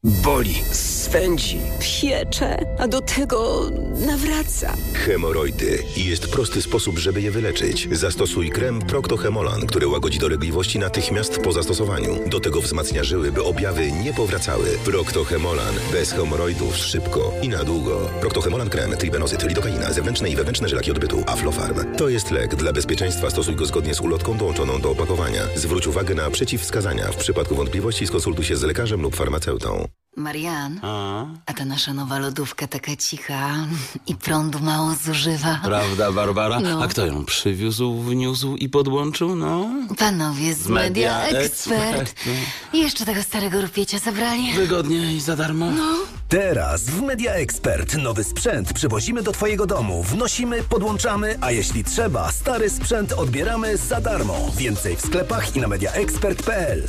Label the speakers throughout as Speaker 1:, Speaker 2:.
Speaker 1: Boli, swędzi,
Speaker 2: piecze, a do tego nawraca.
Speaker 3: Hemoroidy. I jest prosty sposób, żeby je wyleczyć. Zastosuj krem Procto-Hemolan, który łagodzi dolegliwości natychmiast po zastosowaniu. Do tego wzmacnia żyły, by objawy nie powracały. Procto-Hemolan. Bez hemoroidów szybko i na długo. Procto-Hemolan krem, tribenozyt, lidokaina, zewnętrzne i wewnętrzne żylaki odbytu, Aflofarm. To jest lek. Dla bezpieczeństwa stosuj go zgodnie z ulotką dołączoną do opakowania. Zwróć uwagę na przeciwwskazania. W przypadku wątpliwości skonsultuj się z lekarzem lub farmaceutą.
Speaker 4: Marian, a ta nasza nowa lodówka taka cicha i prądu mało zużywa.
Speaker 5: Prawda, Barbara?
Speaker 4: No.
Speaker 5: A kto ją przywiózł, wniósł i podłączył? No.
Speaker 4: Panowie z Media Expert. I jeszcze tego starego rupiecia zabrali.
Speaker 5: Wygodnie i za darmo.
Speaker 4: No.
Speaker 1: Teraz w Media Expert nowy sprzęt przywozimy do Twojego domu. Wnosimy, podłączamy, a jeśli trzeba, stary sprzęt odbieramy za darmo. Więcej w sklepach i na mediaexpert.pl.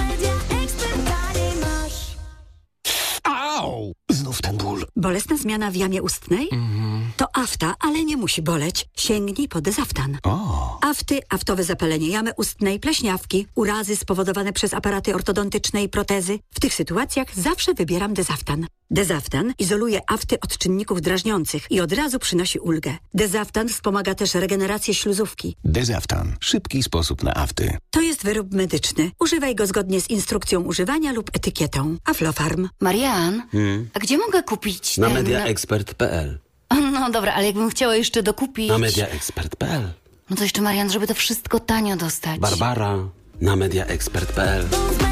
Speaker 5: Au! Znów ten ból.
Speaker 6: Bolesna zmiana w jamie ustnej? To afta, ale nie musi boleć. Sięgnij po Dezaftan. Afty, aftowe zapalenie jamy ustnej, pleśniawki, urazy spowodowane przez aparaty ortodontyczne i protezy. W tych sytuacjach zawsze wybieram Dezaftan. Dezaftan izoluje afty od czynników drażniących i od razu przynosi ulgę. Dezaftan wspomaga też regenerację śluzówki.
Speaker 7: Dezaftan. Szybki sposób na afty.
Speaker 6: To jest wyrób medyczny. Używaj go zgodnie z instrukcją używania lub etykietą. Aflofarm.
Speaker 4: Marian, a gdzie mogę kupić
Speaker 5: Na
Speaker 4: ten...
Speaker 5: mediaexpert.pl.
Speaker 4: No dobra, ale jakbym chciała jeszcze dokupić...
Speaker 5: Na mediaexpert.pl.
Speaker 4: No to jeszcze, Marian, żeby to wszystko tanio dostać.
Speaker 5: Barbara, na mediaexpert.pl.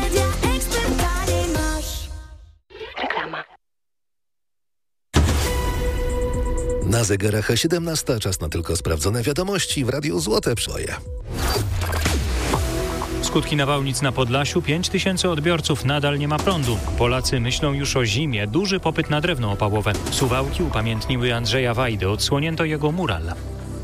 Speaker 4: Reklama.
Speaker 8: Na zegarach 17, czas na tylko sprawdzone wiadomości w Radiu Złote Przeboje.
Speaker 9: Skutki nawałnic na Podlasiu. 5000 odbiorców nadal nie ma prądu. Polacy myślą już o zimie. Duży popyt na drewno opałowe. Suwałki upamiętniły Andrzeja Wajdę. Odsłonięto jego mural.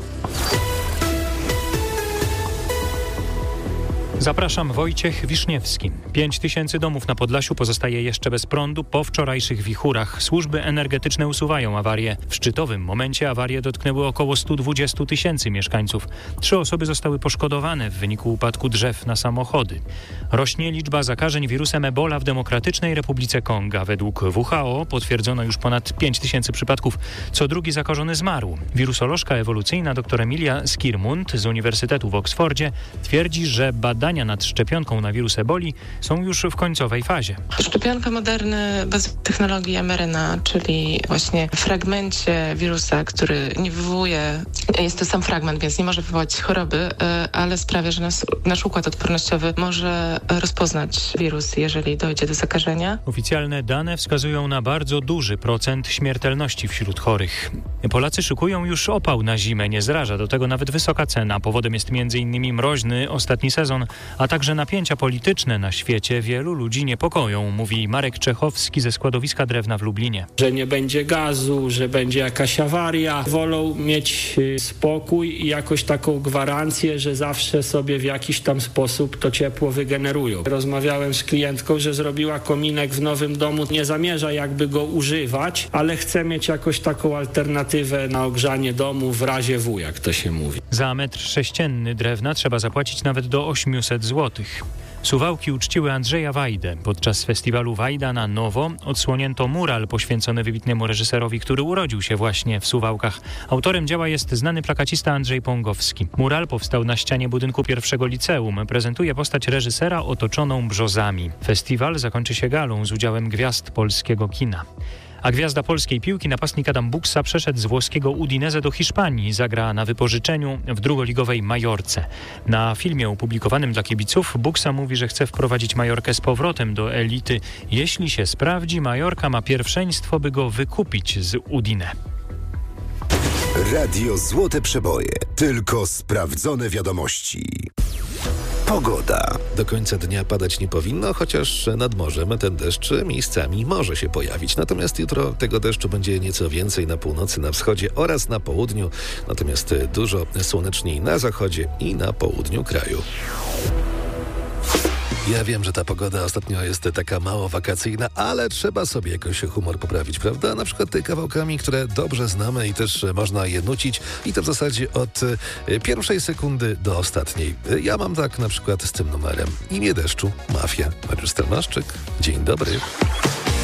Speaker 9: Zapraszam, Wojciech Wiszniewski. 5000 domów na Podlasiu pozostaje jeszcze bez prądu po wczorajszych wichurach. Służby energetyczne usuwają awarię. W szczytowym momencie awarie dotknęły około 120 000 mieszkańców. 3 osoby zostały poszkodowane w wyniku upadku drzew na samochody. Rośnie liczba zakażeń wirusem Ebola w Demokratycznej Republice Konga. Według WHO potwierdzono już ponad 5000 przypadków. Co drugi zakażony zmarł. Wirusolożka ewolucyjna dr Emilia Skirmund z Uniwersytetu w Oksfordzie twierdzi, że badania nad szczepionką na wirus Eboli są już w końcowej fazie.
Speaker 10: Szczepionka Moderny bez technologii mRNA, czyli właśnie fragmencie wirusa, który nie wywołuje, jest to sam fragment, więc nie może wywołać choroby, ale sprawia, że nasz układ odpornościowy może rozpoznać wirus, jeżeli dojdzie do zakażenia.
Speaker 9: Oficjalne dane wskazują na bardzo duży procent śmiertelności wśród chorych. Polacy szykują już opał na zimę, nie zraża do tego nawet wysoka cena. Powodem jest m.in. mroźny ostatni sezon, a także napięcia polityczne na świecie wielu ludzi niepokoją, mówi Marek Czechowski ze składowiska drewna w Lublinie.
Speaker 11: Że nie będzie gazu, że będzie jakaś awaria. Wolą mieć spokój i jakoś taką gwarancję, że zawsze sobie w jakiś tam sposób to ciepło wygenerują. Rozmawiałem z klientką, że zrobiła kominek w nowym domu, nie zamierza jakby go używać, ale chce mieć jakoś taką alternatywę na ogrzanie domu w razie W, jak to się mówi.
Speaker 9: Za metr sześcienny drewna trzeba zapłacić nawet do 800 zł. Suwałki uczciły Andrzeja Wajdę. Podczas festiwalu Wajda na Nowo odsłonięto mural poświęcony wybitnemu reżyserowi, który urodził się właśnie w Suwałkach. Autorem dzieła jest znany plakacista Andrzej Pągowski. Mural powstał na ścianie budynku pierwszego liceum. Prezentuje postać reżysera otoczoną brzozami. Festiwal zakończy się galą z udziałem gwiazd polskiego kina. A gwiazda polskiej piłki, napastnik Adam Buksa, przeszedł z włoskiego Udinese do Hiszpanii. Zagra na wypożyczeniu w drugoligowej Majorce. Na filmie opublikowanym dla kibiców Buksa mówi, że chce wprowadzić Majorkę z powrotem do elity. Jeśli się sprawdzi, Majorka ma pierwszeństwo, by go wykupić z Udine.
Speaker 3: Radio Złote Przeboje. Tylko sprawdzone wiadomości. Pogoda.
Speaker 8: Do końca dnia padać nie powinno, chociaż nad morzem ten deszcz miejscami może się pojawić. Natomiast jutro tego deszczu będzie nieco więcej na północy, na wschodzie oraz na południu. Natomiast dużo słoneczniej na zachodzie i na południu kraju. Ja wiem, że ta pogoda ostatnio jest taka mało wakacyjna, ale trzeba sobie jakoś humor poprawić, prawda? Na przykład kawałkami, które dobrze znamy i też można je nucić i to w zasadzie od pierwszej sekundy do ostatniej. Ja mam tak na przykład z tym numerem. Imię deszczu, Mafia. Mariusz Stelmaszczyk, dzień dobry.